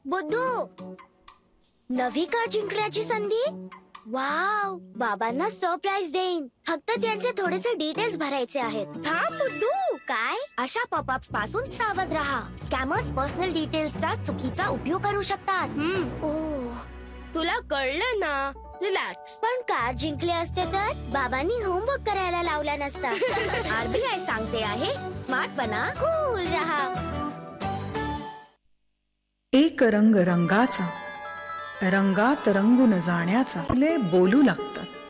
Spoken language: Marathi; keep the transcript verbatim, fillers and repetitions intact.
बुद्धू, नवी कार जिंकण्याची संधी. वाव, बाबांना सरप्राईज देईन. फक्त त्यांचे थोडेसे डिटेल्स भरायचे आहेत. थांब बुद्धू. काय? अशा पॉपअप्स पासून सावध राहा. स्कॅमर्स पर्सनल डिटेल्सचा चुकीचा उपयोग करू शकतात. ओह, तुला कळलं ना? रिलॅक्स. पण कार जिंकले असते तर बाबांनी होमवर्क करायला लावला नसता. आरबीआय सांगते आहे, स्मार्ट बना, कूल रहा. एक रंग रंगाचा, रंगात रंगून जाण्याचा. मुले बोलू लागतात.